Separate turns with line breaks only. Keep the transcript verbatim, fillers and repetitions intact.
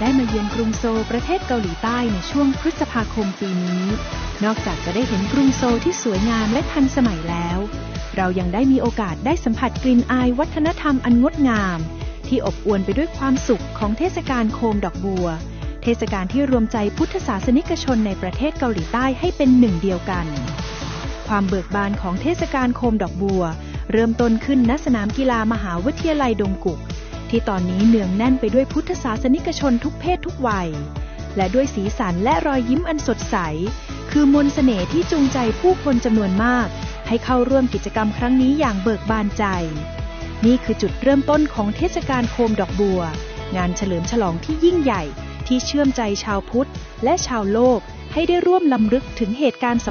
ได้มาเยือนกรุงโซลประเทศเกาหลีใต้ในช่วงพฤษภาคมปีนี้นอกจากจะได้เห็นกรุงโซลที่สวยงามและทันสมัยแล้วเรายังได้มีโอกาสได้สัมผัสกลิ่นอายวัฒนธรรมอันงดงามที่อบอวลไปด้วยความสุขของเทศกาลโคมดอกบัวเทศกาลที่รวมใจพุทธศาสนิกชนในประเทศเกาหลีใต้ให้เป็นหนึ่งเดียวกันความเบิกบานของเทศกาลโคมดอกบัวเริ่มต้นขึ้นณสนามกีฬามหาวิทยาลัยดงกุกที่ตอนนี้เนืองแน่นไปด้วยพุทธศาสนิกชนทุกเพศทุกวัยและด้วยสีสันและรอยยิ้มอันสดใสคือมนต์เสน่ห์ที่จูงใจผู้คนจำนวนมากให้เข้าร่วมกิจกรรมครั้งนี้อย่างเบิกบานใจนี่คือจุดเริ่มต้นของเทศกาลโคมดอกบัวงานเฉลิมฉลองที่ยิ่งใหญ่ที่เชื่อมใจชาวพุทธและชาวโลกให้ได้ร่วมรำลึกถึงเหตุการณ์